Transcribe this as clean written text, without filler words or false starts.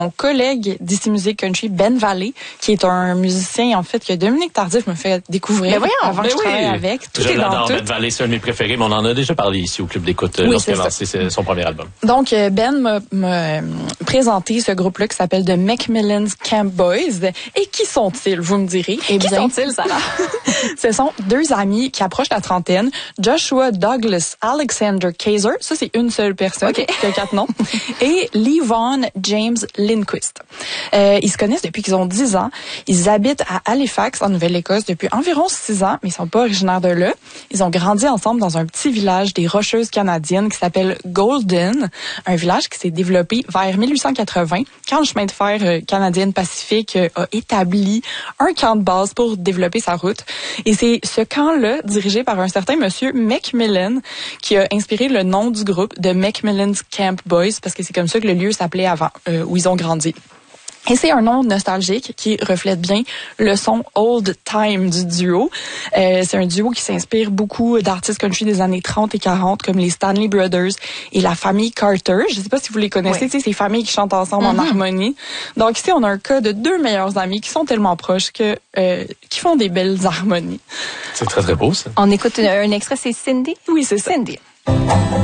Mon collègue d'ici Musique Country, Ben Vallée, qui est un musicien, en fait, que Dominique Tardif me fait découvrir avant que je travaille avec. Tout est dans tout. Ben Vallée, c'est un de mes préférés, mais on en a déjà parlé ici au Club d'écoute lorsqu'il a lancé son premier album. Donc, Ben m'a présenté ce groupe-là qui s'appelle The Macmillan's Camp Boys. Et qui sont-ils, vous me direz? Qui sont-ils, Sarah? Ce sont deux amis qui approchent la trentaine. Joshua Douglas Alexander Kaiser, ça c'est une seule personne, qui a 4 noms, et Levon James Lindquist. Ils se connaissent depuis qu'ils ont 10 ans. Ils habitent à Halifax, en Nouvelle-Écosse, depuis environ 6 ans, mais ils sont pas originaires de là. Ils ont grandi ensemble dans un petit village des Rocheuses canadiennes qui s'appelle Golden, un village qui s'est développé vers 1880, quand le chemin de fer canadien-pacifique a établi un camp de base pour développer sa route. Et c'est ce camp-là, dirigé par un certain monsieur Macmillan, qui a inspiré le nom du groupe de Macmillan's Camp Boys, parce que c'est comme ça que le lieu s'appelait avant, où ils ont grandi. Et c'est un nom nostalgique qui reflète bien le son old time du duo. C'est un duo qui s'inspire beaucoup d'artistes country des années 30 et 40, comme les Stanley Brothers et la famille Carter. Je sais pas si vous les connaissez, tu sais, ces familles qui chantent ensemble en harmonie. Donc ici, on a un cas de 2 meilleurs amis qui sont tellement proches que qui font des belles harmonies. C'est très, très beau, ça. On écoute un extrait, c'est Cindy? Oui, c'est ça. Cindy.